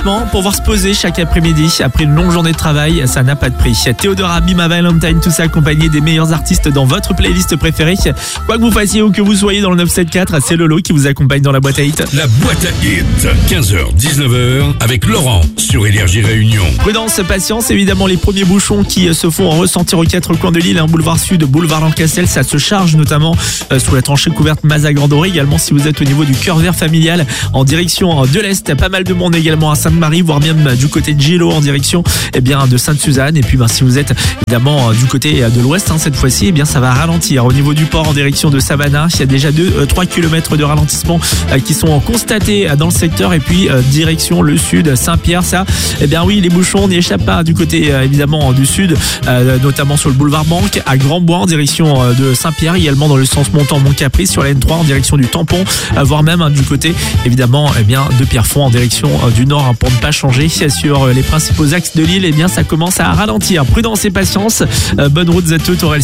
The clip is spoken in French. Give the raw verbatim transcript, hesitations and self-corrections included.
ralentissement pour pouvoir se poser chaque après-midi après une longue journée de travail, ça n'a pas de prix. Théodora, Be My Valentine, tout ça accompagné des meilleurs artistes dans votre playlist préférée. Quoi que vous fassiez ou que vous soyez dans le neuf sept quatre, c'est Lolo qui vous accompagne dans la boîte à hit. La boîte à hit, quinze heures dix-neuf heures avec Laurent sur Énergie Réunion. Prudence, patience, évidemment les premiers bouchons qui se font ressentir aux quatre coins de l'île, hein, boulevard Sud, boulevard Lancastel, ça se charge notamment euh, sous la tranchée couverte Mazagran-Doré. Également si vous êtes au niveau du cœur vert familial en direction de l'Est, pas mal de monde également à Sainte-Marie, voire même du côté de Gilo en direction eh bien, de Sainte-Suzanne. Et puis ben, si vous êtes évidemment du côté de l'Ouest, hein, cette fois-ci, eh bien, ça va ralentir. Au niveau du port en direction de Savannah, il y a déjà deux trois kilomètres de ralentissement euh, qui sont constatés dans le secteur. Et puis euh, direction le Sud, Saint-Pierre, ça, eh bien oui, les bouchons n'y échappent pas du côté euh, évidemment du Sud, euh, notamment sur le boulevard Banque, à Grand-Bois en direction euh, de Saint-Pierre, également dans le sens montant Mont-Capri sur la N trois en direction du Tampon, euh, voire même hein, du côté évidemment eh bien, de Pierrefonds en direction euh, du Nord, hein, pour ne pas changer. Sur euh, les principaux axes de l'île, eh bien ça commence à ralentir. Prudence et patience. Euh, bonne route à tous, Aurel.